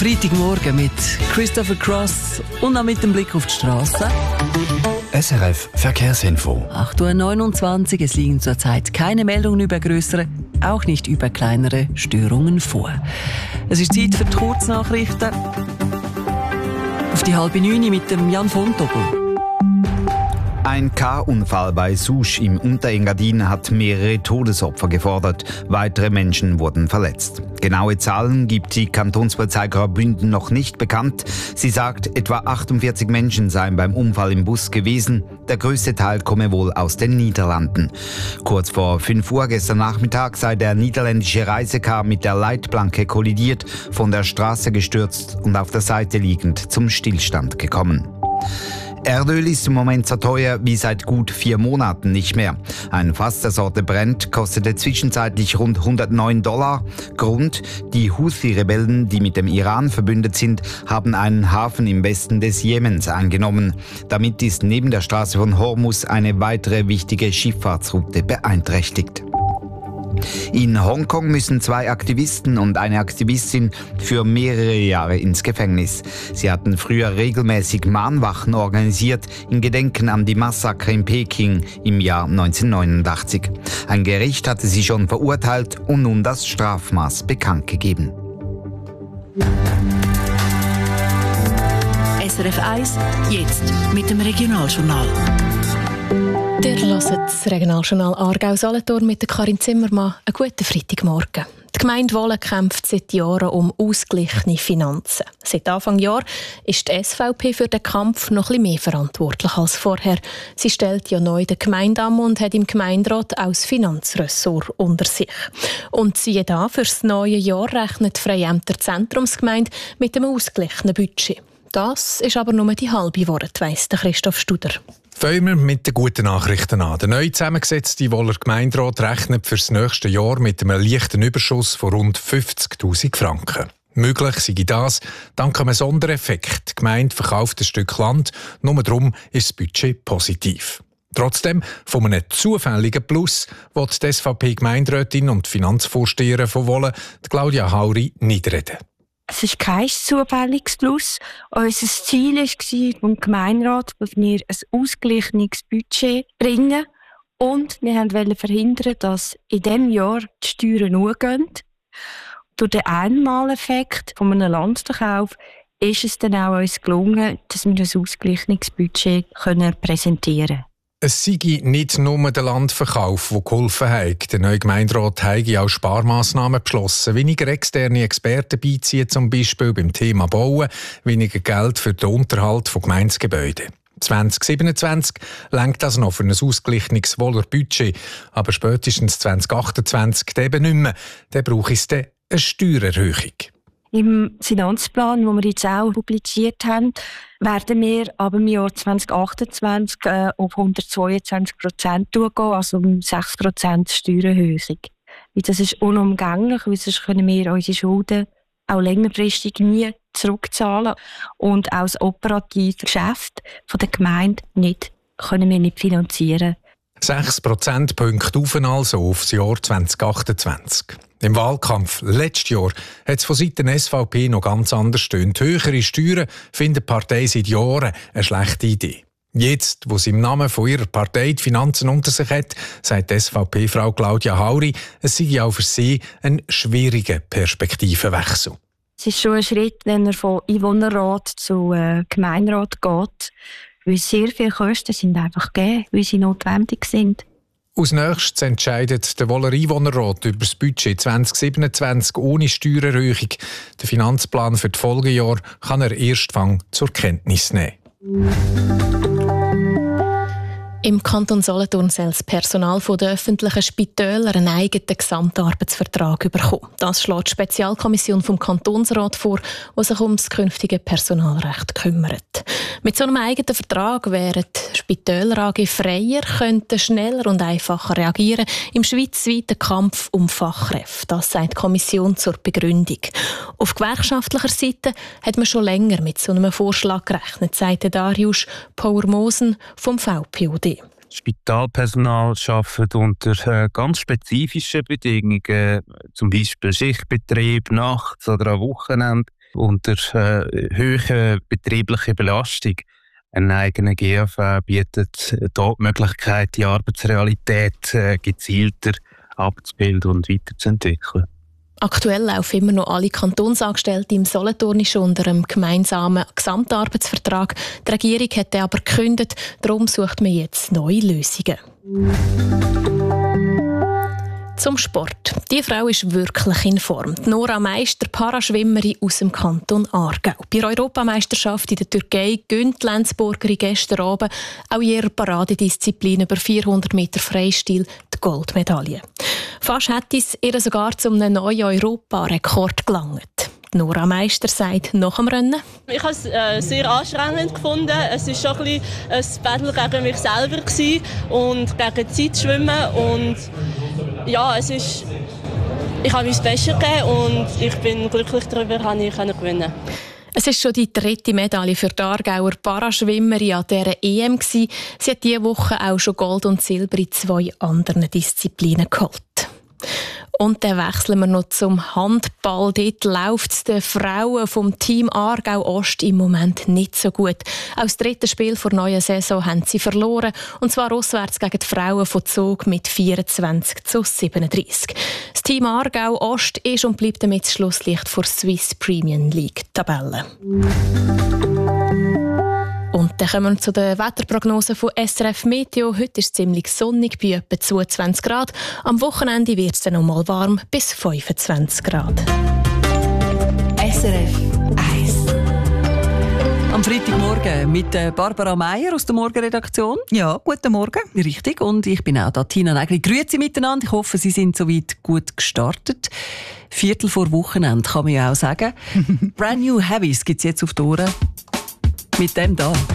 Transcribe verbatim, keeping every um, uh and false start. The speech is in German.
Freitagmorgen mit Christopher Cross und auch mit dem Blick auf die Straße. S R F Verkehrsinfo. acht Uhr neunundzwanzig, es liegen zurzeit keine Meldungen über größere, auch nicht über kleinere Störungen vor. Es ist Zeit für die Kurznachrichten. Auf die halbe Neune mit dem Jan von Tobel. Ein K-Unfall bei Susch im Unterengadin hat mehrere Todesopfer gefordert. Weitere Menschen wurden verletzt. Genaue Zahlen gibt die Kantonspolizei Graubünden noch nicht bekannt. Sie sagt, etwa achtundvierzig Menschen seien beim Unfall im Bus gewesen. Der größte Teil komme wohl aus den Niederlanden. Kurz vor fünf Uhr gestern Nachmittag sei der niederländische Reisekar mit der Leitplanke kollidiert, von der Straße gestürzt und auf der Seite liegend zum Stillstand gekommen. Erdöl ist im Moment so teuer wie seit gut vier Monaten nicht mehr. Ein Fass der Sorte Brent kostete zwischenzeitlich rund hundertneun Dollar. Grund: die Houthi-Rebellen, die mit dem Iran verbündet sind, haben einen Hafen im Westen des Jemens eingenommen. Damit ist neben der Straße von Hormuz eine weitere wichtige Schifffahrtsroute beeinträchtigt. In Hongkong müssen zwei Aktivisten und eine Aktivistin für mehrere Jahre ins Gefängnis. Sie hatten früher regelmäßig Mahnwachen organisiert, in Gedenken an die Massaker in Peking im Jahr neunzehnhundertneunundachtzig. Ein Gericht hatte sie schon verurteilt und nun das Strafmaß bekannt gegeben. S R F eins, jetzt mit dem Regionaljournal. Ihr hört das Regionaljournal Aargau-Solothurn mit Karin Zimmermann. Einen guten Freitagmorgen. Die Gemeinde Wohlen kämpft seit Jahren um ausgeglichene Finanzen. Seit Anfang Jahr ist die S V P für den Kampf noch etwas mehr verantwortlich als vorher. Sie stellt ja neu den Gemeindeamt und hat im Gemeinderat auch das Finanzressort unter sich. Und siehe da, für das neue Jahr rechnet die Freiämter Zentrumsgemeinde mit einem ausgeglichenen Budget. Das ist aber nur die halbe Wahrheit, weiss Christoph Studer. Fangen wir mit den guten Nachrichten an. Der neu zusammengesetzte Wohler Gemeinderat rechnet für das nächste Jahr mit einem leichten Überschuss von rund fünfzigtausend Franken. Möglich sei das dank einem Sondereffekt. Die Gemeinde verkauft ein Stück Land, nur darum ist das Budget positiv. Trotzdem, von einem zufälligen Plus will die S V P-Gemeinderätin und Finanzvorsteherin von Wohlen, Claudia Hauri, nicht reden. Es ist kein zufälliges Plus. Unser Ziel war vom Gemeinderat, dass wir ein ausgeglichenes Budget bringen. Und wir wollten verhindern, dass in diesem Jahr die Steuern hochgehen. Durch den Einmaleffekt von einem Landverkauf ist es dann auch uns gelungen, dass wir ein ausgeglichenes Budget präsentieren können. Es sei nicht nur der Landverkauf, der geholfen hat. Der neue Gemeinderat habe auch Sparmaßnahmen beschlossen. Weniger externe Experten beiziehen, zum Beispiel beim Thema Bauen, weniger Geld für den Unterhalt von Gemeindegebäuden. zwanzig siebenundzwanzig reicht das noch für ein ausgeglichenes Wohler Budget. Aber spätestens zwanzig achtundzwanzig eben nicht mehr. Dann braucht es dann eine Steuererhöhung. Im Finanzplan, den wir jetzt auch publiziert haben, werden wir ab dem Jahr zwanzig achtundzwanzig äh, auf hundertzweiundzwanzig Prozent gehen, also um sechs Prozent Steuererhöhung. Das ist unumgänglich, weil sonst können wir unsere Schulden auch längerfristig nie zurückzahlen und auch das operative Geschäft der Gemeinde nicht, können wir nicht finanzieren. sechs Prozentpunkte auf also auf das Jahr zwanzig achtundzwanzig. Im Wahlkampf letztes Jahr hat es von Seiten S V P noch ganz anders stöhnt. Höhere Steuern findet die Partei seit Jahren eine schlechte Idee. Jetzt, wo sie im Namen von ihrer Partei die Finanzen unter sich hat, sagt die S V P-Frau Claudia Hauri, es sei auch für sie ein schwieriger Perspektivenwechsel. Es ist schon ein Schritt, wenn er von Einwohnerrat zu äh, Gemeinderat geht, weil sehr viele Kosten sind einfach gegeben, weil sie notwendig sind. Als nächstes entscheidet der Wohler Einwohnerrat über das Budget zwanzig siebenundzwanzig ohne Steuererhöhung. Den Finanzplan für die Folgejahre kann er erst zur Kenntnis nehmen. Im Kanton Solothurn soll das Personal der öffentlichen Spitäler einen eigenen Gesamtarbeitsvertrag bekommen. Das schlägt die Spezialkommission vom Kantonsrat vor, die sich um das künftige Personalrecht kümmert. Mit so einem eigenen Vertrag wären die Spitäler A G freier, könnten schneller und einfacher reagieren im schweizweiten Kampf um Fachkräfte. Das sagt die Kommission zur Begründung. Auf gewerkschaftlicher Seite hat man schon länger mit so einem Vorschlag gerechnet, sagt Darius Power-Mosen vom V P O D. Spitalpersonal arbeitet unter äh, ganz spezifischen Bedingungen, zum Beispiel Schichtbetrieb, nachts oder am Wochenende. unter äh, hoher betrieblicher Belastung. Ein eigener G V bietet dort die Möglichkeit, die Arbeitsrealität äh, gezielter abzubilden und weiterzuentwickeln. Aktuell laufen immer noch alle Kantonsangestellten im Solothurnischen unter einem gemeinsamen Gesamtarbeitsvertrag. Die Regierung hat den aber gekündigt, darum sucht man jetzt neue Lösungen. Zum Sport. Die Frau ist wirklich in Form. Nora Meister, Paraschwimmerin aus dem Kanton Aargau. Bei der Europameisterschaft in der Türkei gönnt die Lenzburgerin gestern Abend auch in ihrer Paradedisziplin über vierhundert Meter Freistil die Goldmedaille. Fast hätte es ihr sogar zu einem neuen Europarekord gelangt. Nora Meister sagt nach dem Rennen: Ich habe es äh, sehr anstrengend gefunden. Es war schon ein, ein Battle gegen mich selber gewesen und gegen die Zeit schwimmen. Und ja, es ist, ich habe mein Bestes gegeben und ich bin glücklich darüber, dass ich gewinnen. Es ist schon die dritte Medaille für die Aargauer Paraschwimmerin an dieser E M gewesen. Sie hat diese Woche auch schon Gold und Silber in zwei anderen Disziplinen geholt. Und dann wechseln wir noch zum Handball. Dort läuft es den Frauen vom Team Aargau Ost im Moment nicht so gut. Auch das dritte Spiel der neuen Saison haben sie verloren. Und zwar auswärts gegen die Frauen von Zug mit vierundzwanzig zu siebenunddreißig. Das Team Aargau Ost ist und bleibt damit das Schlusslicht vor Swiss Premium League Tabelle. Und dann kommen wir zu den Wetterprognosen von S R F Meteo. Heute ist es ziemlich sonnig, bei etwa zweiundzwanzig Grad. Am Wochenende wird es dann noch mal warm, bis fünfundzwanzig Grad. S R F eins. Am Freitagmorgen mit Barbara Meier aus der Morgenredaktion. Ja, guten Morgen. Richtig, und ich bin auch da, Tina Nägeli. Grüezi miteinander. Ich hoffe, Sie sind soweit gut gestartet. Viertel vor Wochenende kann man ja auch sagen. Brand New Heavies gibt es jetzt auf die Ohren. Mit dem da.